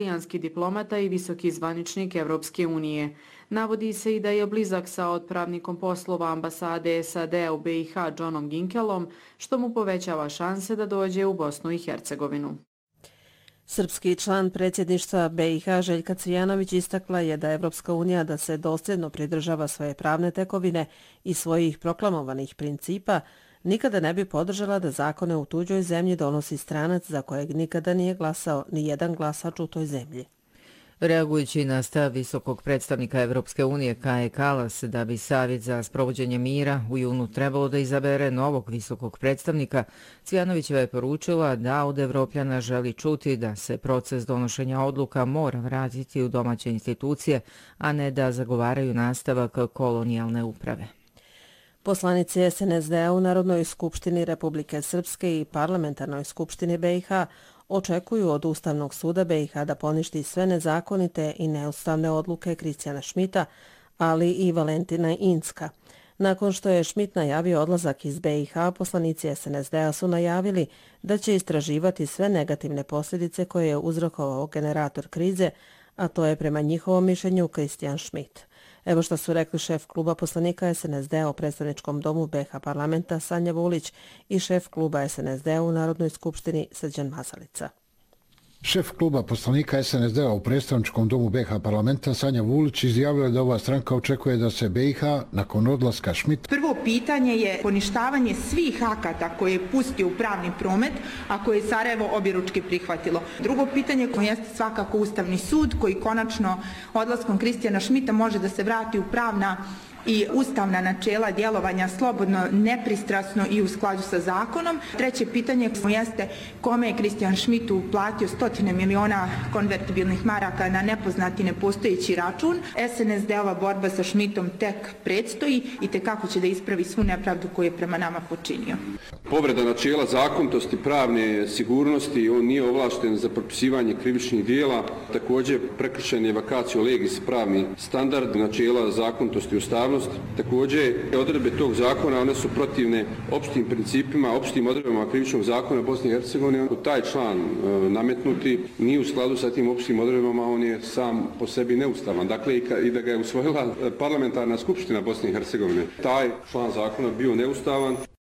Italijanski diplomata i visoki zvaničnik Evropske unije. Navodi se i da je blizak sa otpravnikom poslova ambasade SAD u BiH Johnom Ginkelom, što mu povećava šanse da dođe u Bosnu i Hercegovinu. Srpski član predsjedništva BiH Željka Cvijanović istakla je da Evropska unija da se dosljedno pridržava svoje pravne tekovine i svojih proklamovanih principa, nikada ne bi podržala da zakone u tuđoj zemlji donosi stranac za kojeg nikada nije glasao ni jedan glasač u toj zemlji. Reagujući na stav visokog predstavnika Evropske unije Kaje Kallas da bi Savjet za sprovođenje mira u junu trebalo da izabere novog visokog predstavnika, Cvijanovićeva je poručila da od Evropljana želi čuti da se proces donošenja odluka mora vratiti u domaće institucije, a ne da zagovaraju nastavak kolonijalne uprave. Poslanici SNSD-a u Narodnoj skupštini Republike Srpske i Parlamentarnoj skupštini BiH očekuju od Ustavnog suda BiH da poništi sve nezakonite i neustavne odluke Kristijana Šmita, ali i Valentina Incka. Nakon što je Šmit najavio odlazak iz BiH, poslanici SNSD-a su najavili da će istraživati sve negativne posljedice koje je uzrokovao generator krize, a to je prema njihovom mišljenju Kristijan Šmit. Evo što su rekli šef kluba poslanika SNSD-a u predstavničkom domu BiH parlamenta Sanja Vulić i šef kluba SNSD-a u Narodnoj skupštini Srđan Mazalica. Šef kluba poslanika SNSD-a u predstavničkom domu BiH parlamenta Sanja Vulić izjavila da ova stranka očekuje da se BiH nakon odlaska Šmita... Prvo pitanje je poništavanje svih akata koje je pustio u pravni promet, a koje je Sarajevo objeručke prihvatilo. Drugo pitanje jeste svakako Ustavni sud koji konačno odlaskom Kristijana Šmita može da se vrati u pravna i ustavna načela djelovanja slobodno, nepristrasno i u skladu sa zakonom. Treće pitanje jeste kome je Kristijan Šmit uplatio 100 miliona konvertibilnih maraka na nepoznati nepostojeći račun. SNSD-ova borba sa Šmitom tek predstoji i tekako će da ispravi svu nepravdu koju je prema nama počinio. Povreda načela zakonitosti, pravne sigurnosti, on nije ovlašten za propisivanje krivičnih dijela. Također prekršen je vacatio legis pravni standard načela zakonitosti i ustavnosti. Također, odredbe tog zakona one su protivne opštim principima, opštim odredbama krivičnog zakona Bosne i Hercegovine. Taj član nametnuti nije u skladu sa tim opštim odredbama, on je sam po sebi neustavan. Dakle, i da ga je usvojila parlamentarna skupština Bosne i Hercegovine, taj član zakona bio neustavan.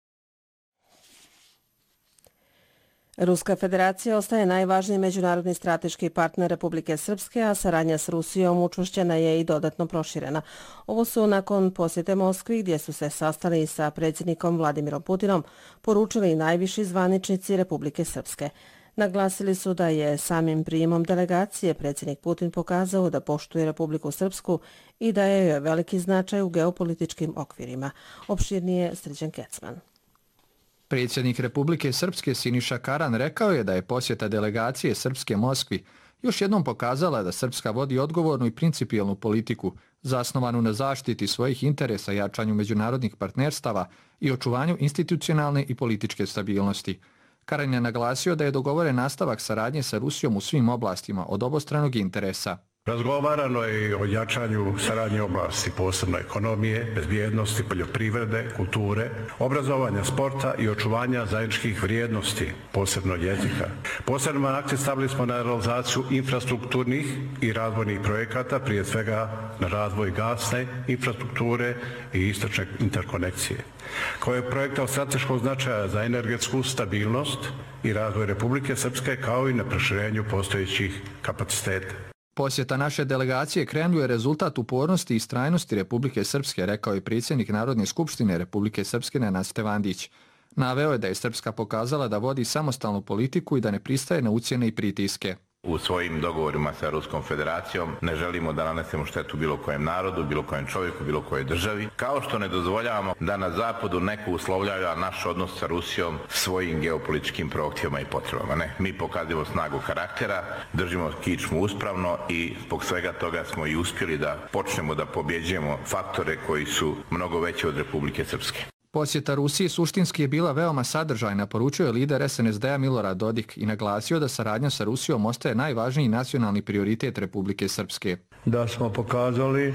Ruska federacija ostaje najvažniji međunarodni strateški partner Republike Srpske, a saradnja s Rusijom učvršćena je i dodatno proširena. Ovo su nakon posjete Moskvi, gdje su se sastali sa predsjednikom Vladimirom Putinom, poručili najviši zvaničnici Republike Srpske. Naglasili su da je samim prijemom delegacije predsjednik Putin pokazao da poštuje Republiku Srpsku i da je veliki značaj u geopolitičkim okvirima. Opširnije Srđan Kecman. Predsjednik Republike Srpske Siniša Karan rekao je da je posjeta delegacije Srpske Moskvi još jednom pokazala da Srpska vodi odgovornu i principijelnu politiku, zasnovanu na zaštiti svojih interesa, jačanju međunarodnih partnerstava i očuvanju institucionalne i političke stabilnosti. Karan je naglasio da je dogovoren nastavak saradnje sa Rusijom u svim oblastima od obostranog interesa. Razgovarano je i o jačanju saradnje oblasti, posebno ekonomije, bezbjednosti, poljoprivrede, kulture, obrazovanja, sporta i očuvanja zajedničkih vrijednosti, posebno jezika. Posebno akcent stavili smo na realizaciju infrastrukturnih i razvojnih projekata, prije svega na razvoj gasne infrastrukture i istočne interkonekcije. Kao je projekta od strateškog značaja za energetsku stabilnost i razvoj Republike Srpske, kao i na proširenju postojećih kapaciteta. Posjeta naše delegacije krenula je rezultat upornosti i istrajnosti Republike Srpske, rekao je predsjednik Narodne skupštine Republike Srpske Nenad Stevandić. Naveo je da je Srpska pokazala da vodi samostalnu politiku i da ne pristaje na ucjene i pritiske. U svojim dogovorima sa Ruskom federacijom ne želimo da nanesemo štetu bilo kojem narodu, bilo kojem čovjeku, bilo kojoj državi. Kao što ne dozvoljavamo da na zapadu neko uslovljava naš odnos sa Rusijom svojim geopolitičkim prohtjevima i potrebama. Ne, mi pokazujemo snagu karaktera, držimo kičmu uspravno i zbog svega toga smo i uspjeli da počnemo da pobjeđujemo faktore koji su mnogo veći od Republike Srpske. Posjeta Rusiji suštinski je bila veoma sadržajna, poručio je lider SNSD-a Milorad Dodik i naglasio da saradnja sa Rusijom ostaje najvažniji nacionalni prioritet Republike Srpske. Da smo pokazali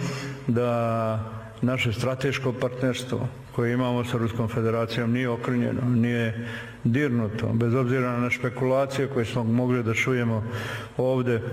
da naše strateško partnerstvo koje imamo sa Ruskom federacijom nije okrnjeno, nije dirnuto, bez obzira na špekulacije koje smo mogli da čujemo ovdje